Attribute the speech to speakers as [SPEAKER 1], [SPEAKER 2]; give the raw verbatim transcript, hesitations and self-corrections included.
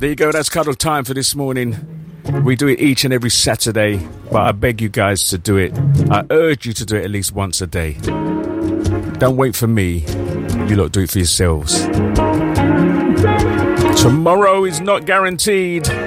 [SPEAKER 1] There you go, that's cuddle time for this morning. We do it each and every Saturday, but I beg you guys to do it. I urge you to do it at least once a day. Don't wait for me. You lot do it for yourselves. Tomorrow is not guaranteed.